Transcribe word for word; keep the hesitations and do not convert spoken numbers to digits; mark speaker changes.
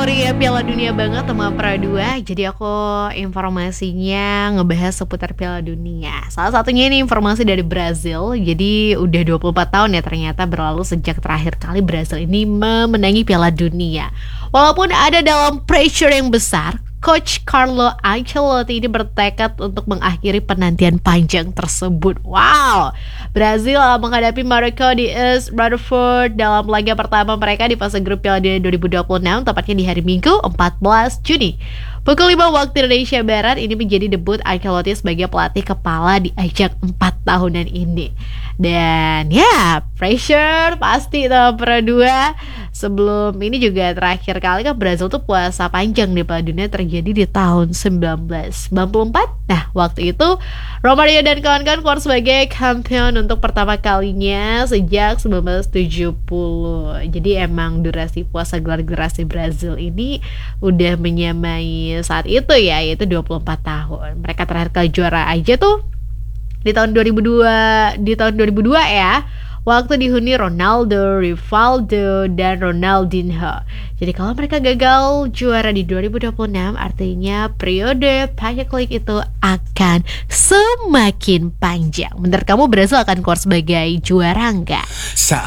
Speaker 1: euforia Piala Dunia banget sama Pradua. Jadi aku informasinya ngebahas seputar Piala Dunia. Salah satunya ini informasi dari Brazil. Jadi udah dua puluh empat tahun ya ternyata berlalu sejak terakhir kali Brazil ini memenangi Piala Dunia. Walaupun ada dalam pressure yang besar, Coach Carlo Ancelotti ini bertekad untuk mengakhiri penantian panjang tersebut. Wow, Brazil menghadapi Maroko di East Rutherford dalam laga pertama mereka di fase grup Piala Dunia dua ribu dua puluh enam, tepatnya di hari Minggu empat belas Juni. Pukul lima waktu Indonesia Barat, ini menjadi debut Ancelotti sebagai pelatih kepala di ajang empat tahunan ini. Dan ya, pressure pasti tuh Pradua. Sebelum ini juga terakhir kali kan Brazil tuh puasa panjang di Piala Dunia terjadi di tahun seribu sembilan ratus sembilan puluh empat. Nah, waktu itu Romario dan kawan-kawan keluar sebagai kampion untuk pertama kalinya sejak seribu sembilan ratus tujuh puluh. Jadi emang durasi puasa gelar durasi Brazil ini udah menyamai saat itu ya, yaitu dua puluh empat tahun. Mereka terakhir kali juara aja tuh di tahun dua ribu dua, di tahun dua ribu dua ya. Waktu dihuni Ronaldo, Rivaldo, dan Ronaldinho. Jadi kalau mereka gagal juara di dua ribu dua puluh enam, artinya periode Premier League itu akan semakin panjang. Menurut kamu Brazil akan keluar sebagai juara enggak?